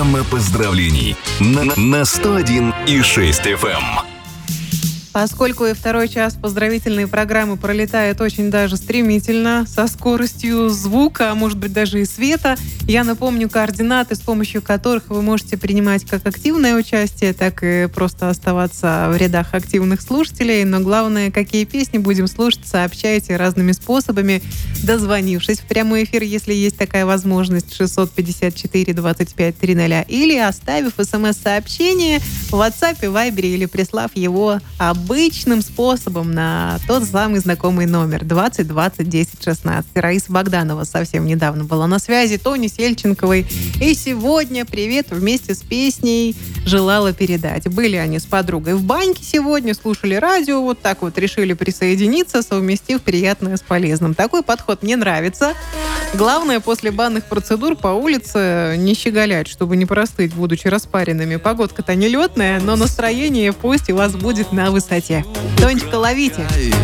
Программа поздравлений на 101,6 FM. Поскольку и второй час поздравительной программы пролетает очень даже стремительно, со скоростью звука, а может быть даже и света, я напомню координаты, с помощью которых вы можете принимать как активное участие, так и просто оставаться в рядах активных слушателей. Но главное, какие песни будем слушать, сообщайте разными способами, дозвонившись в прямой эфир, если есть такая возможность, 654-25-00, или оставив смс-сообщение в WhatsApp, Viber или прислав его обычным способом на тот самый знакомый номер 20 20 10 16. Раиса Богданова совсем недавно была на связи, Тони Сельченковой. И сегодня привет вместе с песней желала передать. Были они с подругой в баньке сегодня, слушали радио, вот так вот решили присоединиться, совместив приятное с полезным. Такой подход мне нравится. Главное, после банных процедур по улице не щеголять, чтобы не простыть, будучи распаренными. Погодка-то не летная, но настроение пусть у вас будет на высоте. Тонечка, ловите!